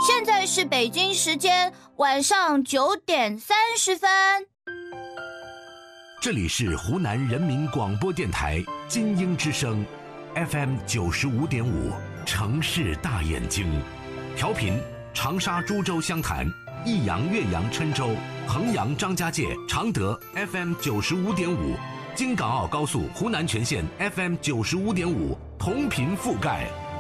现在是北京时间晚上9:30。 这里是湖南人民广播电台金鹰之声 FM 95.5，城市大眼睛，调频长沙、株洲、湘潭、益阳、岳阳、郴州、衡阳、张家界、常德 FM 95.5，京港澳高速湖南全线 FM 95.5，同频覆盖。